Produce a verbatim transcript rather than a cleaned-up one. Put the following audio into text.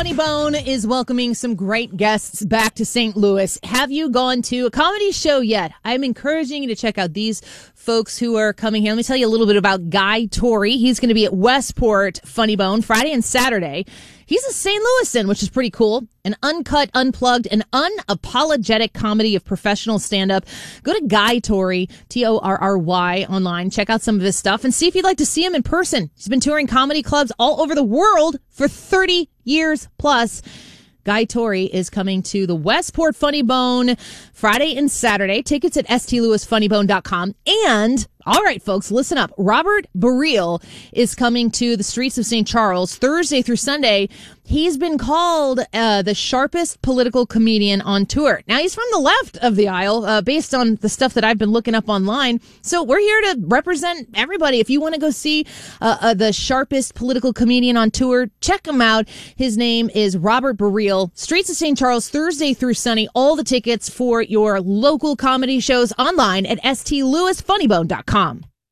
Funny Bone is welcoming some great guests back to Saint Louis. Have you gone to a comedy show yet? I'm encouraging you to check out these folks who are coming here. Let me tell you a little bit about Guy Torry. He's going to be at Westport Funny Bone Friday and Saturday. He's a Saint Louisan, which is pretty cool. An uncut, unplugged, and unapologetic comedy of professional stand-up. Go to Guy Torry, T O R R Y, online. Check out some of his stuff and see if you'd like to see him in person. He's been touring comedy clubs all over the world for thirty years plus. Guy Torry is coming to the Westport Funny Bone Friday and Saturday. Tickets at s t louis funny bone dot com. And, all right, folks, listen up. Robert Baril is coming to the streets of Saint Charles Thursday through Sunday. He's been called uh, the sharpest political comedian on tour. Now, he's from the left of the aisle, uh, based on the stuff that I've been looking up online. So we're here to represent everybody. If you want to go see uh, uh, the sharpest political comedian on tour, check him out. His name is Robert Baril. Streets of Saint Charles, Thursday through Sunday. All the tickets for your local comedy shows online at s t louis funny bone dot com.